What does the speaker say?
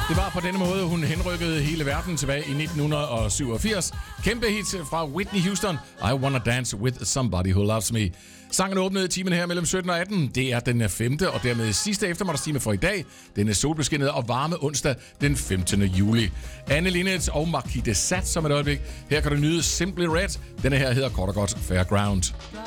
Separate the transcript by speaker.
Speaker 1: Det var på denne måde, hun henrykkede hele verden tilbage i 1987. Kæmpe hit fra Whitney Houston, I Wanna Dance With Somebody Who Loves Me. Sangen åbnede timen her mellem 17 og 18. Det er den 5. og dermed sidste eftermiddagstime for i dag. Den er solbeskinnede og varme onsdag den 15. juli. Anne Linnet og Marquis de Sade som et øjeblik. Her kan du nyde Simply Red. Denne her hedder kort og godt Fairground.